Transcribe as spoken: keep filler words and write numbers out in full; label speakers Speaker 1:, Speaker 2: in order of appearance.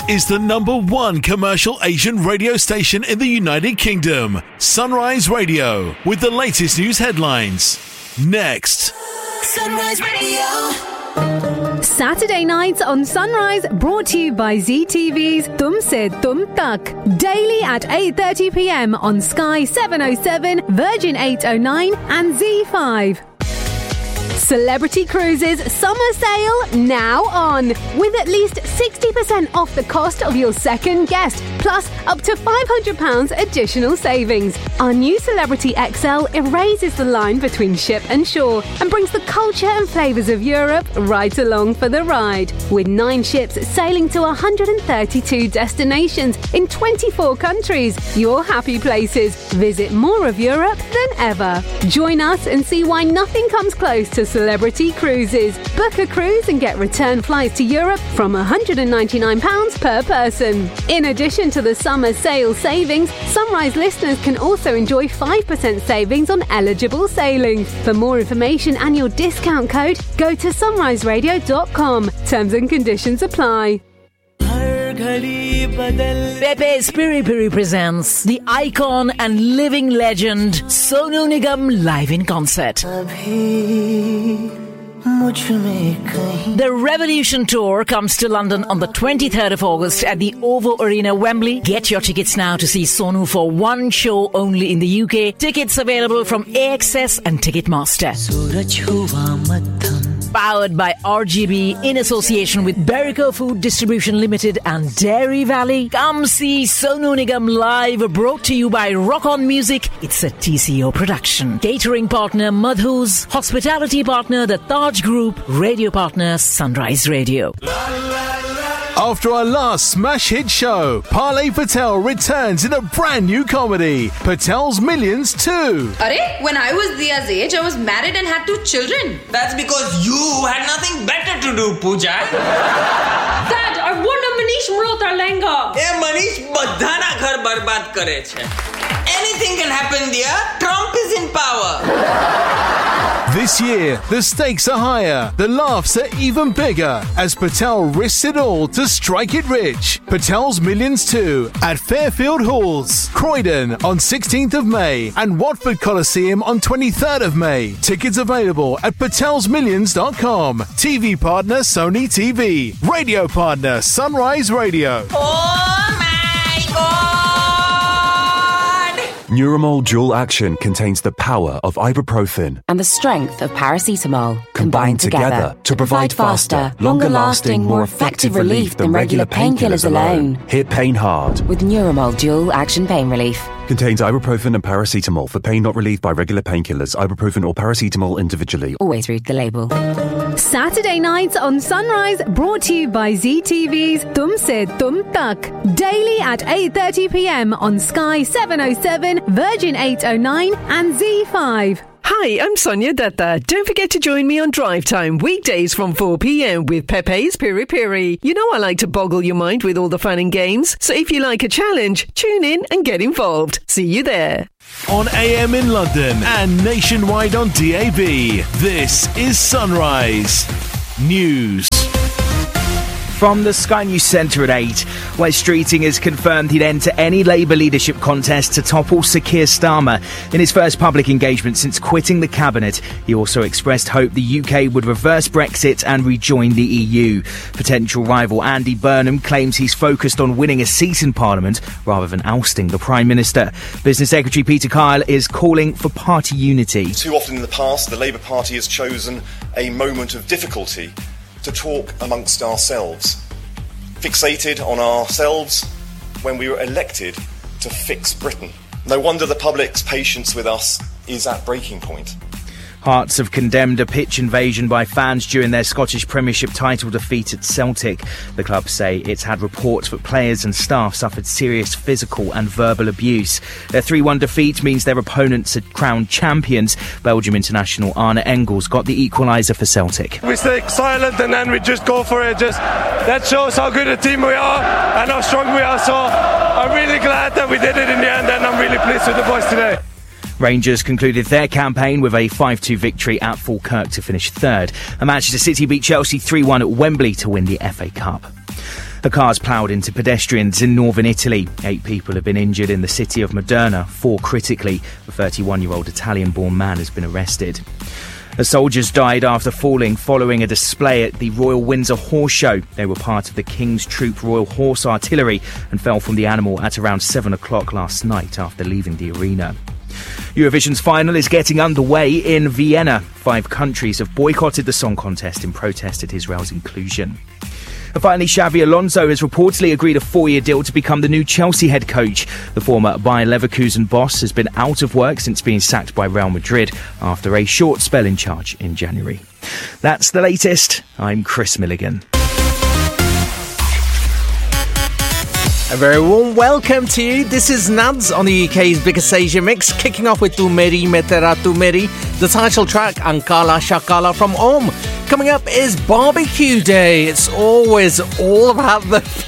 Speaker 1: is the number one commercial Asian radio station in the United Kingdom. Sunrise Radio, with the latest news headlines. Next.
Speaker 2: Sunrise Radio.
Speaker 3: Saturday nights on Sunrise, brought to you by Z T V's Tum Se Tum Tak. Daily at eight thirty p.m. on Sky seven oh seven, Virgin eight oh nine and Z five. Celebrity Cruises summer sale now on, with at least sixty percent off the cost of your second guest, plus up to five hundred pounds additional savings. Our new Celebrity X L erases the line between ship and shore and brings the culture and flavours of Europe right along for the ride. With nine ships sailing to one hundred thirty-two destinations in twenty-four countries, your happy places. Visit more of Europe than ever. Join us and see why nothing comes close to Celebrity Cruises. Book a cruise and get return flights to Europe from one hundred ninety-nine pounds per person. In addition to the summer sale savings, Sunrise listeners can also enjoy five percent savings on eligible sailings. For more information and your discount code, go to sunrise radio dot com. Terms and conditions apply.
Speaker 4: Pepe's Piri Piri presents the icon and living legend Sonu Nigam live in concert. The Revolution Tour comes to London on the twenty-third of August at the O V O Arena, Wembley. Get your tickets now to see Sonu for one show only in the U K. Tickets available from A X S and Ticketmaster. Powered by R G B in association with Berico Food Distribution Limited and Dairy Valley. Come see Sonu Nigam live, brought to you by Rock On Music. It's a T C O production. Catering partner Madhus, hospitality partner the Taj Group, radio partner Sunrise Radio.
Speaker 1: After our last smash hit show, Parley Patel returns in a brand new comedy, Patel's Millions two.
Speaker 5: Arey, when I was Dia's age, I was married and had two children.
Speaker 6: That's because you had nothing better to do, Pooja.
Speaker 5: Dad, I want a Manish Malhotra lehenga.
Speaker 6: Hey, Manish, badhana ghar barbad kare chhe. Anything can happen, dear. Trump is in power.
Speaker 1: This year, the stakes are higher, the laughs are even bigger, as Patel risks it all to strike it rich. Patel's Millions two at Fairfield Halls, Croydon on sixteenth of May and Watford Coliseum on twenty-third of May. Tickets available at patels millions dot com. T V partner Sony T V. Radio partner Sunrise Radio.
Speaker 6: Oh my God!
Speaker 7: Neuramol Dual Action contains the power of ibuprofen
Speaker 8: and the strength of paracetamol combined,
Speaker 7: combined together, together to provide faster, longer-lasting, more effective relief than regular painkillers alone. Hit pain hard
Speaker 8: with Neuramol Dual Action Pain Relief.
Speaker 7: Contains ibuprofen and paracetamol for pain not relieved by regular painkillers. Ibuprofen or paracetamol individually.
Speaker 8: Always read the label.
Speaker 3: Saturday nights on Sunrise, brought to you by Z T V's Tum Se Tum Tak. Daily at eight thirty p.m. on Sky seven oh seven, Virgin eight oh nine and Z five.
Speaker 9: Hi, I'm Sonia Datta. Don't forget to join me on Drive Time weekdays from four p.m. with Pepe's Piri Piri. You know I like to boggle your mind with all the fun and games, so if you like a challenge, tune in and get involved. See you there.
Speaker 1: On A M in London and nationwide on D A B, this is Sunrise News.
Speaker 10: From the Sky News Centre at eight, Wes Streeting has confirmed he'd enter any Labour leadership contest to topple Sir Keir Starmer in his first public engagement since quitting the cabinet. He also expressed hope the U K would reverse Brexit and rejoin the E U. Potential rival Andy Burnham claims he's focused on winning a seat in Parliament rather than ousting the Prime Minister. Business Secretary Peter Kyle is calling for party unity.
Speaker 11: Too often in the past, the Labour Party has chosen a moment of difficulty to talk amongst ourselves, fixated on ourselves when we were elected to fix Britain. No wonder the public's patience with us is at breaking point.
Speaker 10: Hearts have condemned a pitch invasion by fans during their Scottish Premiership title defeat at Celtic. The club say it's had reports that players and staff suffered serious physical and verbal abuse. Their three one defeat means their opponents are crowned champions. Belgium international Arne Engels got the equaliser for Celtic.
Speaker 12: We stay silent and then we just go for it. Just that shows how good a team we are and how strong we are. So I'm really glad that we did it in the end, and I'm really pleased with the boys today.
Speaker 10: Rangers concluded their campaign with a five two victory at Falkirk to finish third. And Manchester City beat Chelsea three one at Wembley to win the F A Cup. The cars ploughed into pedestrians in northern Italy. Eight people have been injured in the city of Modena, four critically. A thirty-one-year-old Italian-born man has been arrested. The soldiers died after falling following a display at the Royal Windsor Horse Show. They were part of the King's Troop Royal Horse Artillery and fell from the animal at around seven o'clock last night after leaving the arena. Eurovision's final is getting underway in Vienna. Five countries have boycotted the song contest in protest at Israel's inclusion. And finally, Xavi Alonso has reportedly agreed a four-year deal to become the new Chelsea head coach. The former Bayer Leverkusen boss has been out of work since being sacked by Real Madrid after a short spell in charge in January. That's the latest. I'm Chris Milligan.
Speaker 13: A very warm welcome to you. This is Nads on the U K's biggest Asia mix, kicking off with Tu Meri Metera Tu Meri, the title track Ankala Shakala from Om. Coming up is Barbecue Day. It's always all about the